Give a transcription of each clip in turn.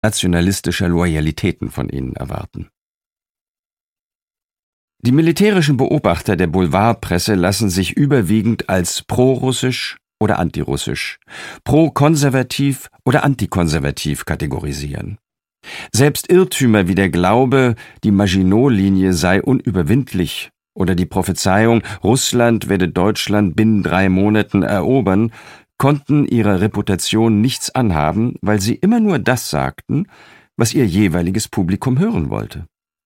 nationalistischer Loyalitäten von ihnen erwarten. Die militärischen Beobachter der Boulevardpresse lassen sich überwiegend als pro-russisch oder antirussisch, pro-konservativ oder antikonservativ kategorisieren. Selbst Irrtümer wie der Glaube, die Maginot-Linie sei unüberwindlich oder die Prophezeiung, Russland werde Deutschland binnen 3 Monaten erobern, konnten ihrer Reputation nichts anhaben, weil sie immer nur das sagten, was ihr jeweiliges Publikum hören wollte.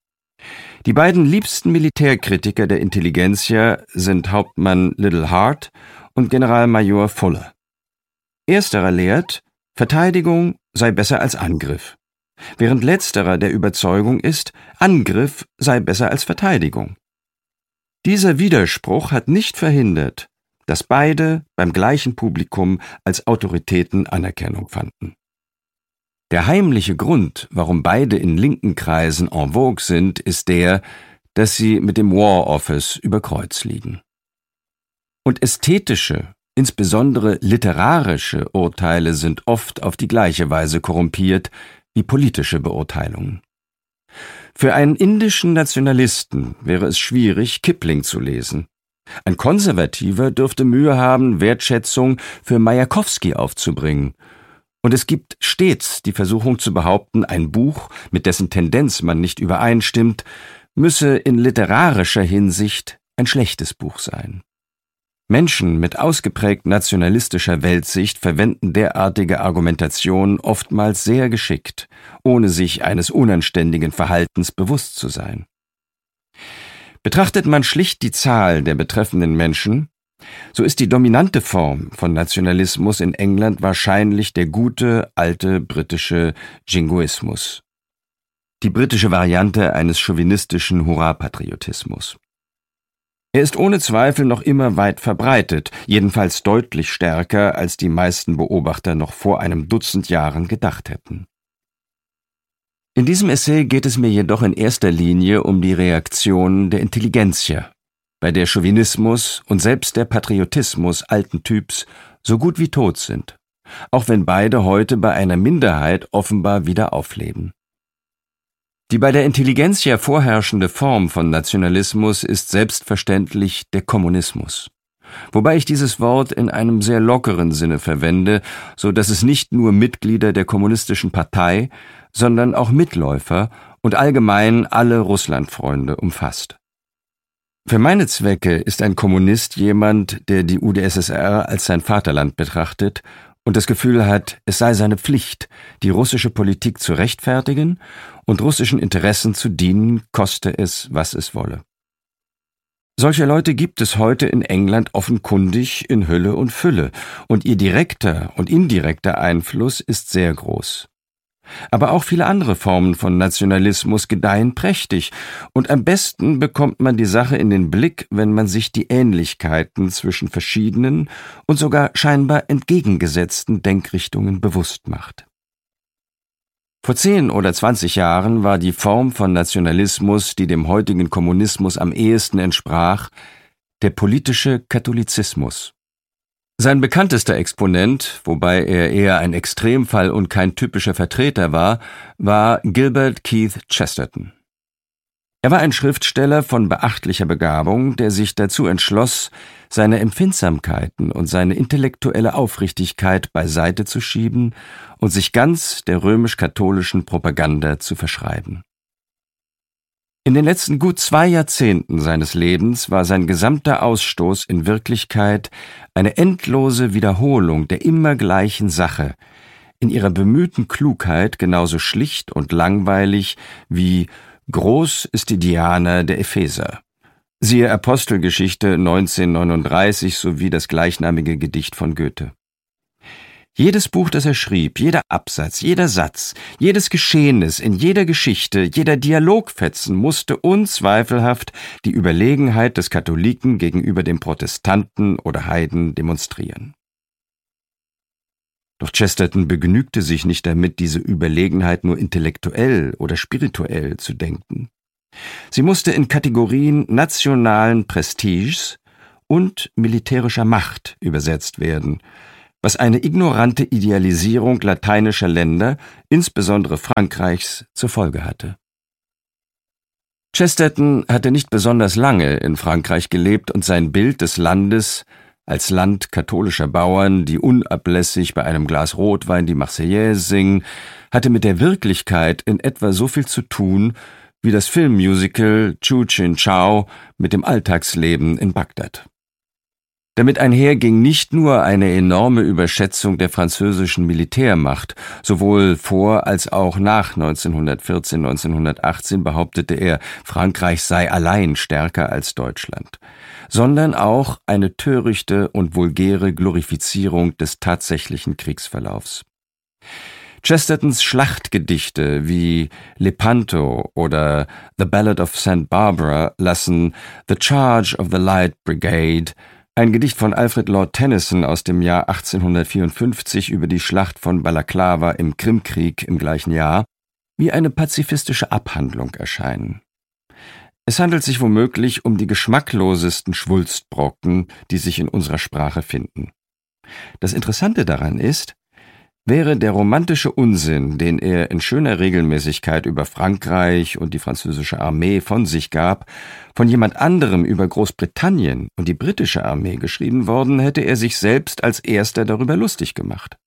Die beiden liebsten Militärkritiker der Intelligenzia sind Hauptmann Little Hart und Generalmajor Fuller. Ersterer lehrt, Verteidigung sei besser als Angriff, während letzterer der Überzeugung ist, Angriff sei besser als Verteidigung. Dieser Widerspruch hat nicht verhindert, dass beide beim gleichen Publikum als Autoritäten Anerkennung fanden. Der heimliche Grund, warum beide in linken Kreisen en vogue sind, ist der, dass sie mit dem War Office über Kreuz liegen. Und ästhetische, insbesondere literarische Urteile sind oft auf die gleiche Weise korrumpiert wie politische Beurteilungen. Für einen indischen Nationalisten wäre es schwierig, Kipling zu lesen. Ein Konservativer dürfte Mühe haben, Wertschätzung für Majakowski aufzubringen. Und es gibt stets die Versuchung zu behaupten, ein Buch, mit dessen Tendenz man nicht übereinstimmt, müsse in literarischer Hinsicht ein schlechtes Buch sein. Menschen mit ausgeprägt nationalistischer Weltsicht verwenden derartige Argumentation oftmals sehr geschickt, ohne sich eines unanständigen Verhaltens bewusst zu sein. Betrachtet man schlicht die Zahl der betreffenden Menschen, so ist die dominante Form von Nationalismus in England wahrscheinlich der gute, alte britische Jingoismus, die britische Variante eines chauvinistischen Hurra-Patriotismus. Er ist ohne Zweifel noch immer weit verbreitet, jedenfalls deutlich stärker, als die meisten Beobachter noch vor einem Dutzend Jahren gedacht hätten. In diesem Essay geht es mir jedoch in erster Linie um die Reaktion der Intelligenzia, bei der Chauvinismus und selbst der Patriotismus alten Typs so gut wie tot sind, auch wenn beide heute bei einer Minderheit offenbar wieder aufleben. Die bei der Intelligenzia vorherrschende Form von Nationalismus ist selbstverständlich der Kommunismus, wobei ich dieses Wort in einem sehr lockeren Sinne verwende, so dass es nicht nur Mitglieder der kommunistischen Partei, sondern auch Mitläufer und allgemein alle Russlandfreunde umfasst. Für meine Zwecke ist ein Kommunist jemand, der die UdSSR als sein Vaterland betrachtet und das Gefühl hat, es sei seine Pflicht, die russische Politik zu rechtfertigen und russischen Interessen zu dienen, koste es, was es wolle. Solche Leute gibt es heute in England offenkundig in Hülle und Fülle, und ihr direkter und indirekter Einfluss ist sehr groß. Aber auch viele andere Formen von Nationalismus gedeihen prächtig, und am besten bekommt man die Sache in den Blick, wenn man sich die Ähnlichkeiten zwischen verschiedenen und sogar scheinbar entgegengesetzten Denkrichtungen bewusst macht. Vor 10 oder 20 Jahren war die Form von Nationalismus, die dem heutigen Kommunismus am ehesten entsprach, der politische Katholizismus. Sein bekanntester Exponent, wobei er eher ein Extremfall und kein typischer Vertreter war Gilbert Keith Chesterton. Er war ein Schriftsteller von beachtlicher Begabung, der sich dazu entschloss, seine Empfindsamkeiten und seine intellektuelle Aufrichtigkeit beiseite zu schieben und sich ganz der römisch-katholischen Propaganda zu verschreiben. In den letzten gut 2 Jahrzehnten seines Lebens war sein gesamter Ausstoß in Wirklichkeit eine endlose Wiederholung der immer gleichen Sache, in ihrer bemühten Klugheit genauso schlicht und langweilig wie »Groß ist die Diana der Epheser«. Siehe Apostelgeschichte 1939 sowie das gleichnamige Gedicht von Goethe. Jedes Buch, das er schrieb, jeder Absatz, jeder Satz, jedes Geschehnis in jeder Geschichte, jeder Dialogfetzen musste unzweifelhaft die Überlegenheit des Katholiken gegenüber dem Protestanten oder Heiden demonstrieren. Doch Chesterton begnügte sich nicht damit, diese Überlegenheit nur intellektuell oder spirituell zu denken. Sie musste in Kategorien nationalen Prestiges und militärischer Macht übersetzt werden, was eine ignorante Idealisierung lateinischer Länder, insbesondere Frankreichs, zur Folge hatte. Chesterton hatte nicht besonders lange in Frankreich gelebt und sein Bild des Landes als Land katholischer Bauern, die unablässig bei einem Glas Rotwein die Marseillaise singen, hatte mit der Wirklichkeit in etwa so viel zu tun, wie das Filmmusical Chu Chin Chow mit dem Alltagsleben in Bagdad. Damit einher ging nicht nur eine enorme Überschätzung der französischen Militärmacht, sowohl vor als auch nach 1914, 1918 behauptete er, Frankreich sei allein stärker als Deutschland, sondern auch eine törichte und vulgäre Glorifizierung des tatsächlichen Kriegsverlaufs. Chestertons Schlachtgedichte wie Lepanto oder The Ballad of St. Barbara lassen The Charge of the Light Brigade, ein Gedicht von Alfred Lord Tennyson aus dem Jahr 1854 über die Schlacht von Balaklava im Krimkrieg im gleichen Jahr, wie eine pazifistische Abhandlung erscheinen. Es handelt sich womöglich um die geschmacklosesten Schwulstbrocken, die sich in unserer Sprache finden. Das Interessante daran ist, wäre der romantische Unsinn, den er in schöner Regelmäßigkeit über Frankreich und die französische Armee von sich gab, von jemand anderem über Großbritannien und die britische Armee geschrieben worden, hätte er sich selbst als erster darüber lustig gemacht.